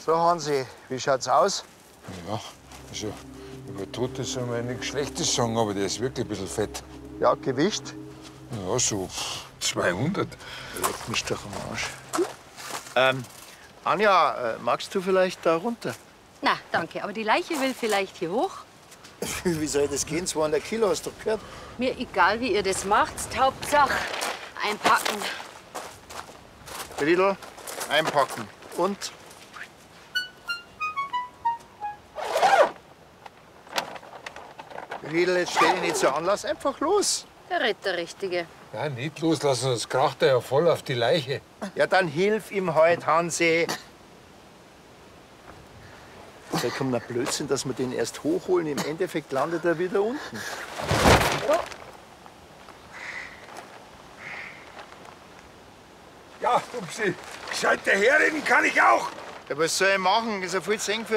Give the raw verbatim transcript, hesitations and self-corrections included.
So, Hansi, wie schaut's aus? Ja, also über Tote soll man ja nichts Schlechtes sagen, aber der ist wirklich ein bisschen fett. Ja, Gewicht? Ja, so zweihundert. Leck mich doch am Arsch. Ähm, Anja, äh, magst du vielleicht da runter? Na, danke. Aber die Leiche will vielleicht hier hoch. Wie soll das gehen? zweihundert Kilo, hast du doch gehört? Mir egal, wie ihr das macht. Hauptsache einpacken. Riedl, einpacken. Und? Riedl, jetzt stell dich nicht so an, lass einfach los. Der Ritter, Richtige. Ja, nicht loslassen, sonst kracht er ja voll auf die Leiche. Ja, dann hilf ihm halt, Hansi. Da kommt ein Blödsinn, dass wir den erst hochholen. Im Endeffekt landet er wieder unten. Ja, Upsi, gescheit daherreden kann ich auch. Ja, was soll ich machen? Ist ja viel zu eng für